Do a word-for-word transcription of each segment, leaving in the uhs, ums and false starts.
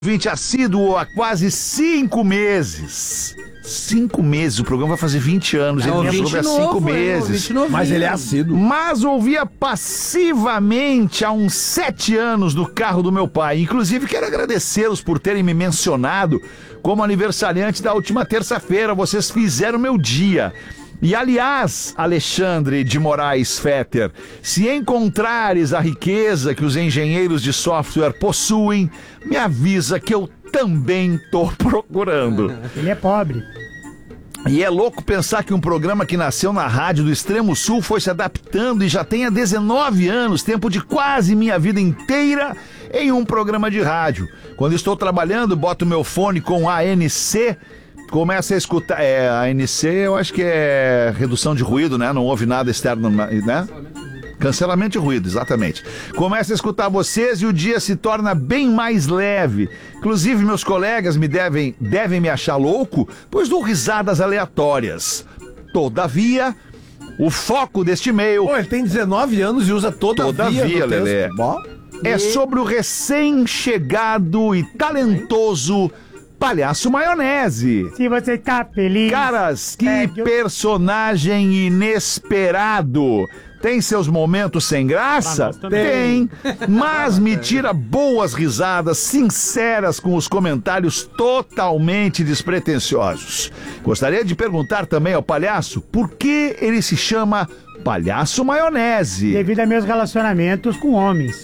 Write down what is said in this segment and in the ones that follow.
Vinte assíduo há quase cinco meses. Cinco meses, o programa vai fazer vinte anos. É, ele me soube há cinco meses. É, mas ele é assíduo. Mas ouvia passivamente há uns sete anos no carro do meu pai. Inclusive, quero agradecê-los por terem me mencionado como aniversariante da última terça-feira. Vocês fizeram meu dia. E, aliás, Alexandre de Moraes Fetter, se encontrares a riqueza que os engenheiros de software possuem, me avisa que eu também tô procurando. Ele é pobre. E é louco pensar que um programa que nasceu na rádio do Extremo Sul foi se adaptando e já tem há dezenove anos, tempo de quase minha vida inteira em um programa de rádio. Quando estou trabalhando, boto meu fone com A N C... Começa a escutar, é, a A N C eu acho que é redução de ruído, né? Não houve nada externo, né? Cancelamento de ruído, exatamente. Começa a escutar vocês e o dia se torna bem mais leve. Inclusive, meus colegas me devem, devem me achar louco, pois dou risadas aleatórias. Todavia, o foco deste e-mail... Pô, ele tem dezenove anos e usa todavia, Todavia, Lelê. É sobre o recém-chegado e talentoso... Palhaço Maionese. Se você tá feliz... Caras, que personagem inesperado. Tem seus momentos sem graça? Tem. Mas me tira boas risadas sinceras com os comentários totalmente despretensiosos. Gostaria de perguntar também ao palhaço por que ele se chama Palhaço Maionese. Devido a meus relacionamentos com homens.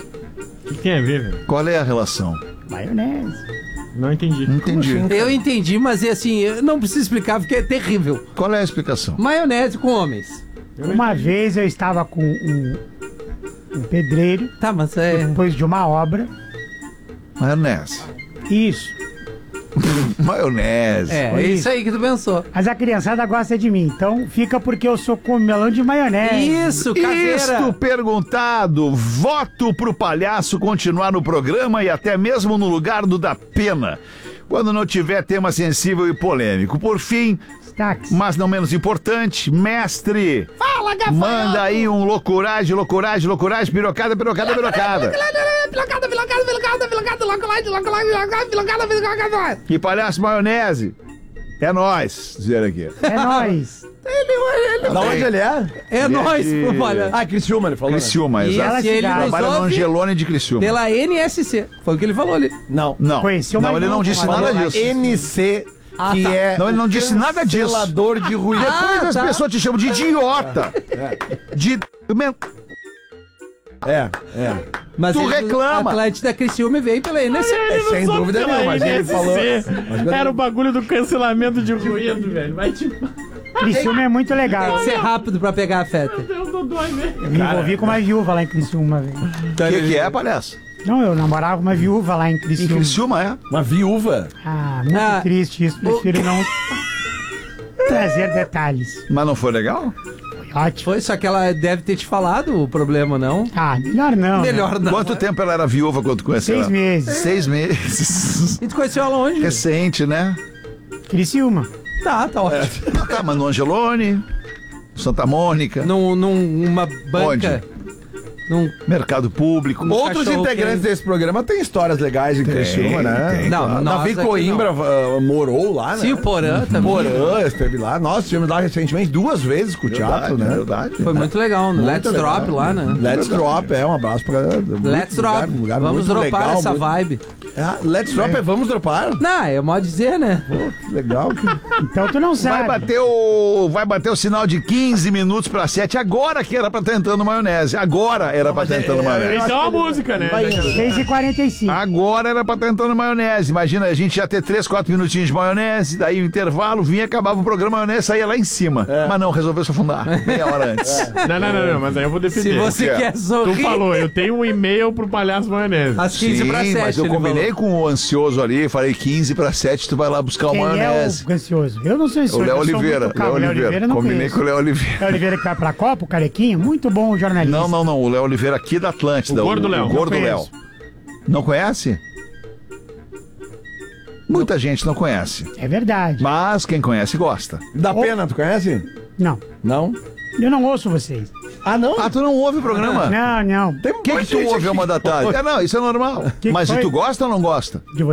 O que tem a ver, velho? Qual é a relação? Maionese. Não entendi. Não entendi. Assim, eu entendi, mas é assim, eu não preciso explicar porque é terrível. Qual é a explicação? Maionese com homens. Uma vez eu estava com um, um pedreiro, Tá, mas é... depois de uma obra. Maionese. Isso. Maionese. É, é isso aí que tu pensou. Mas a criançada gosta de mim, então fica porque eu sou com melão de maionese. Isso, caseira. Isto perguntado, voto pro palhaço continuar no programa e até mesmo no lugar do da pena, quando não tiver tema sensível e polêmico. Por fim, Táxi. mas não menos importante, mestre, Fala, gafanhoto. manda aí um loucuragem, loucuragem, loucuragem, pirocada, pirocada, pirocada. Pilocada, pilocada, pilocada, pilocada, locolade, locolade, locolade, pilocada, pilocada. E palhaço Maionese, é nóis, dizer aqui. É nóis. Ele, ele... Da onde ele é? É nós, de- pô, olha. Ah, Criciúma, ele falou. né? Criciúma, E exato. esse ele nos Trabalha no ouve Angelone de Criciúma. pela N S C. Foi o que ele falou ali. Não. Não, Conheceu, não, mas ele não não disse falou. nada disso. N C, Ah, que tá. é... Não, ele não disse nada disso. Cancelador de ruído. Depois Ah, as tá. pessoas te chamam de idiota. De... É, é. Mas Tu ele- reclama. Atlântida Criciúma veio pela N S C. É, sem dúvida nenhuma, mas ele falou... mas- Era o bagulho do cancelamento de ruído, velho. Vai te... Criciúma é muito legal. Tem que ser rápido pra pegar a feta. Deus do dói, velho. Eu me envolvi com uma viúva lá em Criciúma, velho. O que, que é, palhaço? Não, eu namorava com uma viúva lá em Em Criciúma. Criciúma, é? Uma viúva. Ah, muito Ah, triste isso. Prefiro não trazer detalhes. Mas não foi legal? Foi ótimo. Foi, só que ela deve ter te falado o problema, não? Ah, melhor não. né? Melhor não. Quanto tempo ela era viúva quando tu conheceu Seis ela? meses. Seis meses. E tu conheceu ela onde? Recente, né? Criciúma. Tá, tá ótimo. Ah, tá, mas no Angelone, Santa Mônica, Num, numa banca. Onde? Num... Mercado Público. Outros cachorro integrantes quente. desse programa têm histórias legais em Criciúma, né? tem, Não, Claro. nós Davi aqui Coimbra ah, morou lá, né? Sim, o Porã também. Porã esteve lá. Nós estivemos lá recentemente duas vezes com o teatro, né? Verdade. Foi muito legal, no Muito Let's legal. Drop lá, né? Let's Drop, é, um abraço pra... Let's Drop. Vamos dropar essa vibe. Ah, let's Drop é vamos dropar? Não, é modo de dizer, né? Pô, que legal. Que... Então tu não Vai sabe. bater, o, vai bater o sinal de quinze minutos para sete. Agora que era pra estar entrando maionese. Agora era pra estar entrando maionese. Então a música, né? Vai indo. seis e quarenta e cinco. Agora era pra estar entrando maionese. Imagina, a gente ia ter três, quatro minutinhos de maionese, daí o intervalo, vinha, acabava o programa, a maionese saía lá em cima. Mas não, resolveu se afundar meia hora antes. Não, não, não, não, mas aí eu vou defender. Se você que é? quer Tu sorrir, falou, eu tenho um e-mail pro Palhaço Maionese. às quinze Sim, pra sete. mas eu ele combinei falou. com o ansioso ali, falei quinze para sete, tu vai lá buscar o Quem é maionese. o ansioso? Eu não sou O ansioso. Léo eu sou Oliveira. muito calmo. Léo Léo Oliveira. Oliveira eu não Combinei conheço. com o Léo Oliveira. Léo Oliveira que vai pra Copa, o carequinha, muito bom jornalista. Não, não, não. O Léo Oliveira aqui da Atlântida. O Gordo Léo. O Gordo Não Léo. conheço. Não conhece? Muita gente não conhece. É verdade. Mas quem conhece gosta. Da Pena, tu conhece? Não, Não? eu não ouço vocês. Ah, não? Ah, tu não ouve o programa? Não, não. Tem O que, que tu ouve uma da tarde? É, não, isso é normal. Que Mas foi? e tu gosta ou não gosta? De